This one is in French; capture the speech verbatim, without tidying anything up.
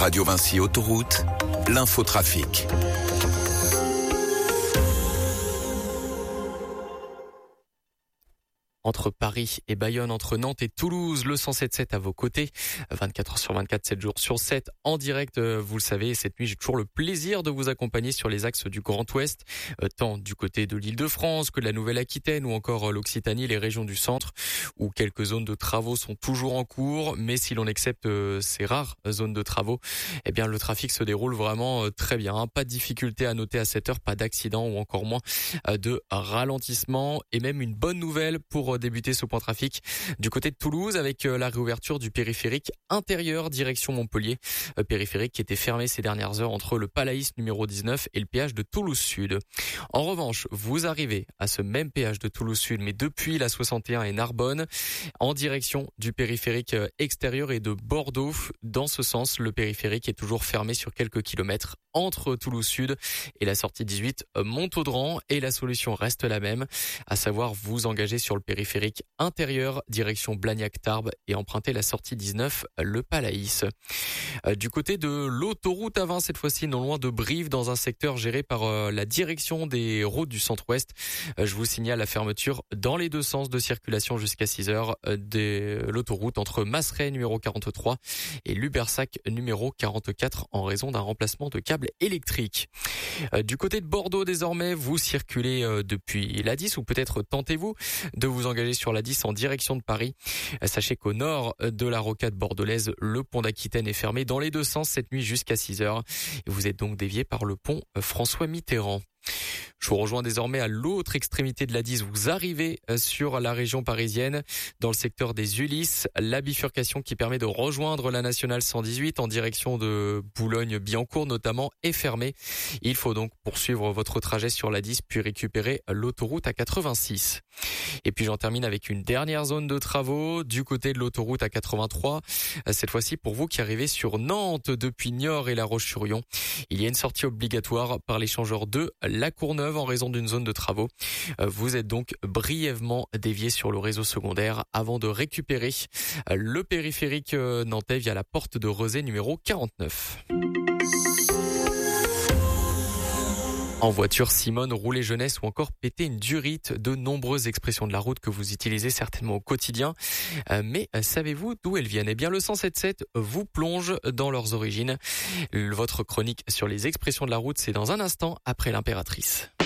Radio Vinci Autoroute, l'infotrafic. Entre Paris et Bayonne, entre Nantes et Toulouse, le cent sept virgule sept à vos côtés, vingt-quatre heures sur vingt-quatre, sept jours sur sept, en direct, vous le savez, cette nuit j'ai toujours le plaisir de vous accompagner sur les axes du Grand Ouest, tant du côté de l'Île-de-France que de la Nouvelle-Aquitaine ou encore l'Occitanie, les régions du centre, où quelques zones de travaux sont toujours en cours, mais si l'on accepte ces rares zones de travaux, eh bien le trafic se déroule vraiment très bien, pas de difficulté à noter à cette heure, pas d'accident ou encore moins de ralentissement, et même une bonne nouvelle pour débuter ce point trafic du côté de Toulouse avec la réouverture du périphérique intérieur direction Montpellier, périphérique qui était fermé ces dernières heures entre le Palaïs numéro dix-neuf et le péage de Toulouse Sud. En revanche, vous arrivez à ce même péage de Toulouse Sud mais depuis la soixante et un et Narbonne en direction du périphérique extérieur et de Bordeaux. Dans ce sens, le périphérique est toujours fermé sur quelques kilomètres entre Toulouse Sud et la sortie dix-huit Montaudran, et la solution reste la même, à savoir vous engager sur le périphérique intérieur direction Blagnac-Tarbes et emprunter la sortie dix-neuf le Palaïs. Du côté de l'autoroute A vingt, cette fois-ci non loin de Brive, dans un secteur géré par la direction des routes du centre-ouest, je vous signale la fermeture dans les deux sens de circulation jusqu'à six heures de l'autoroute entre Masseray numéro quarante-trois et Lubersac numéro quarante-quatre en raison d'un remplacement de câbles électriques. Du côté de Bordeaux désormais, vous circulez depuis la dix ou peut-être tentez-vous de vous engager sur la dix en direction de Paris. Sachez qu'au nord de la rocade bordelaise, le pont d'Aquitaine est fermé dans les deux sens cette nuit jusqu'à six heures. Vous êtes donc dévié par le pont François Mitterrand. Je vous rejoins désormais à l'autre extrémité de la dix. Vous arrivez sur la région parisienne, dans le secteur des Ulysses. La bifurcation qui permet de rejoindre la nationale cent dix-huit en direction de Boulogne-Billancourt notamment est fermée. Il faut donc poursuivre votre trajet sur la dix puis récupérer l'autoroute A quatre-vingt-six. Et puis j'en termine avec une dernière zone de travaux du côté de l'autoroute A quatre-vingt-trois. Cette fois-ci pour vous qui arrivez sur Nantes depuis Niort et La Roche-sur-Yon. Il y a une sortie obligatoire par l'échangeur deux, La Courneuve, en raison d'une zone de travaux. Vous êtes donc brièvement dévié sur le réseau secondaire avant de récupérer le périphérique nantais via la porte de Rezé numéro quarante-neuf. En voiture, Simone, rouler jeunesse ou encore péter une durite, de nombreuses expressions de la route que vous utilisez certainement au quotidien. Mais savez-vous d'où elles viennent ? Eh bien, le cent sept virgule sept vous plonge dans leurs origines. Votre chronique sur les expressions de la route, c'est dans un instant après l'impératrice.